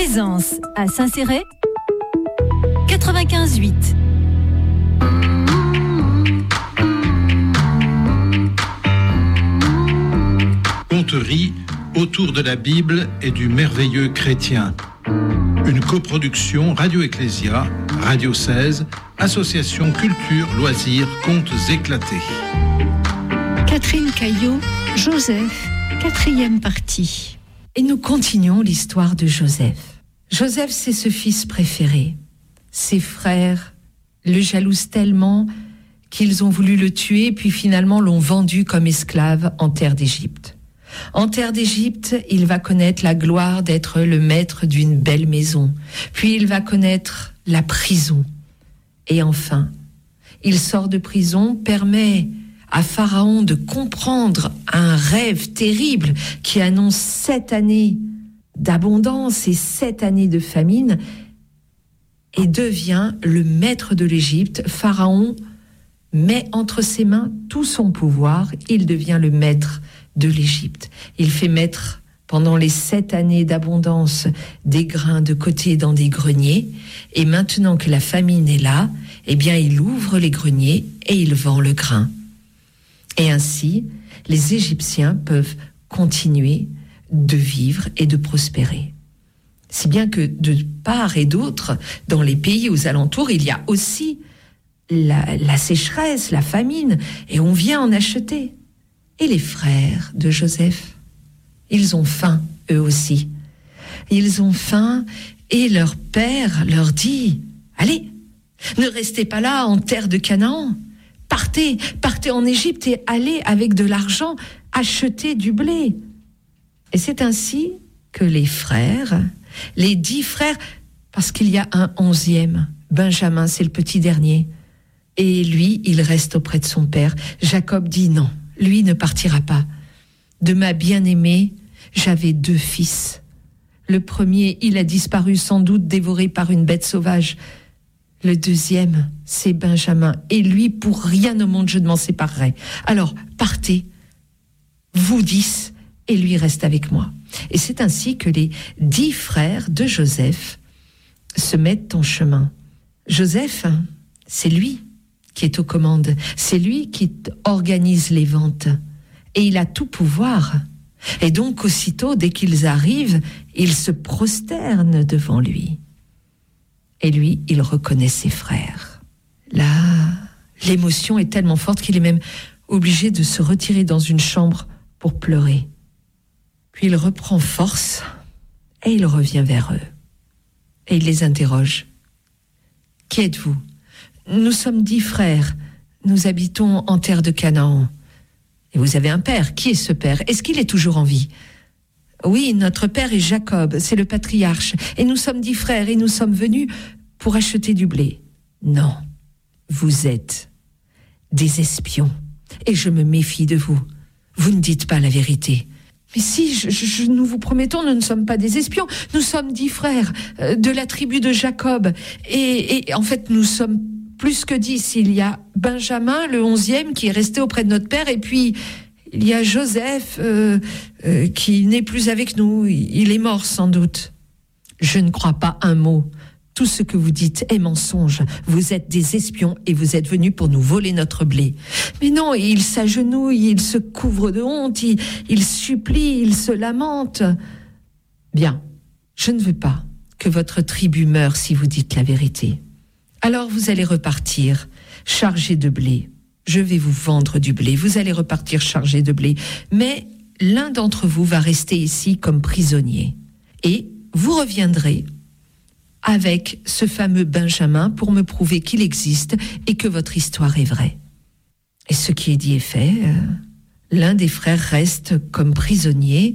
Plaisance à Saint-Céré 95.8. Conterie autour de la Bible et du merveilleux chrétien. Une coproduction Radio Ecclésia, Radio 16, Association Culture, Loisirs, Contes éclatés. Catherine Caillot, Joseph, 4e partie. Et nous continuons l'histoire de Joseph. Joseph, c'est ce fils préféré. Ses frères le jalousent tellement qu'ils ont voulu le tuer, puis finalement l'ont vendu comme esclave en terre d'Égypte. En terre d'Égypte, il va connaître la gloire d'être le maître d'une belle maison. Puis il va connaître la prison. Et enfin, il sort de prison, permet à Pharaon de comprendre un rêve terrible qui annonce 7 années d'abondance et 7 années de famine et devient le maître de l'Égypte. Pharaon met entre ses mains tout son pouvoir, il devient le maître de l'Égypte. Il fait mettre pendant les 7 années d'abondance des grains de côté dans des greniers et maintenant que la famine est là, eh bien il ouvre les greniers et il vend le grain. Et ainsi, les Égyptiens peuvent continuer de vivre et de prospérer. Si bien que de part et d'autre, dans les pays aux alentours, il y a aussi la sécheresse, la famine, et on vient en acheter. Et les frères de Joseph, ils ont faim, eux aussi. Ils ont faim et leur père leur dit « Allez, ne restez pas là en terre de Canaan. Partez en Égypte et allez avec de l'argent acheter du blé. » Et c'est ainsi que les frères, les 10 frères, parce qu'il y a un 11e, Benjamin, c'est le petit dernier, et lui, il reste auprès de son père. Jacob dit non, lui ne partira pas. De ma bien-aimée, j'avais 2 fils. Le premier, il a disparu sans doute dévoré par une bête sauvage. Le deuxième, c'est Benjamin. Et lui, pour rien au monde, je ne m'en séparerai. Alors, partez, vous 10, et lui reste avec moi. Et c'est ainsi que les 10 frères de Joseph se mettent en chemin. Joseph, c'est lui qui est aux commandes. C'est lui qui organise les ventes. Et il a tout pouvoir. Et donc, aussitôt, dès qu'ils arrivent, ils se prosternent devant lui. Et lui, il reconnaît ses frères. Là, l'émotion est tellement forte qu'il est même obligé de se retirer dans une chambre pour pleurer. Puis il reprend force et il revient vers eux. Et il les interroge. « Qui êtes-vous ? Nous sommes 10 frères. Nous habitons en terre de Canaan. Et vous avez un père. Qui est ce père ? Est-ce qu'il est toujours en vie ? Oui, notre père est Jacob, c'est le patriarche. Et nous sommes 10 frères et nous sommes venus pour acheter du blé. Non, vous êtes des espions. Et je me méfie de vous. Vous ne dites pas la vérité. Mais si, nous vous promettons, nous ne sommes pas des espions. Nous sommes 10 frères de la tribu de Jacob. Et en fait, nous sommes plus que 10. Il y a Benjamin, le 11e, qui est resté auprès de notre père. Et puis, il y a Joseph qui n'est plus avec nous. Il est mort sans doute. Je ne crois pas un mot. Tout ce que vous dites est mensonge. Vous êtes des espions et vous êtes venus pour nous voler notre blé. Mais non, il s'agenouille, il se couvre de honte, il supplie, il se lamente. Bien, je ne veux pas que votre tribu meure si vous dites la vérité. Alors vous allez repartir chargés de blé. Je vais vous vendre du blé. Vous allez repartir chargés de blé. Mais l'un d'entre vous va rester ici comme prisonnier. Et vous reviendrez avec ce fameux Benjamin pour me prouver qu'il existe et que votre histoire est vraie. Et ce qui est dit est fait. L'un des frères reste comme prisonnier.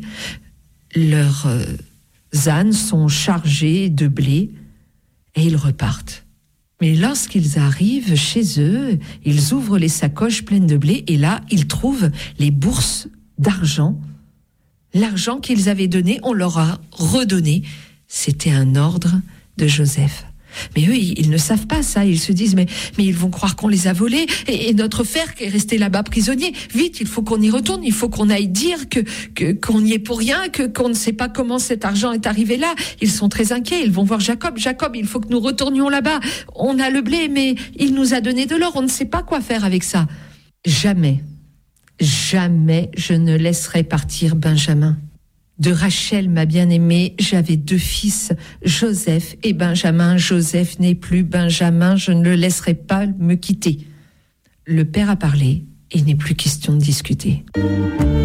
Leurs ânes sont chargés de blé et ils repartent. Mais lorsqu'ils arrivent chez eux, ils ouvrent les sacoches pleines de blé et là, ils trouvent les bourses d'argent. L'argent qu'ils avaient donné, on leur a redonné. C'était un ordre de Joseph. Mais eux, ils ne savent pas ça. Ils se disent, mais ils vont croire qu'on les a volés. Et notre frère qui est resté là-bas prisonnier, vite, il faut qu'on y retourne. Il faut qu'on aille dire qu'on n'y est pour rien, qu'on ne sait pas comment cet argent est arrivé là. Ils sont très inquiets. Ils vont voir Jacob. Jacob, il faut que nous retournions là-bas. On a le blé, mais il nous a donné de l'or. On ne sait pas quoi faire avec ça. Jamais je ne laisserai partir Benjamin. De Rachel, ma bien-aimée, j'avais 2 fils, Joseph et Benjamin. Joseph n'est plus Benjamin, je ne le laisserai pas me quitter. Le père a parlé, et il n'est plus question de discuter.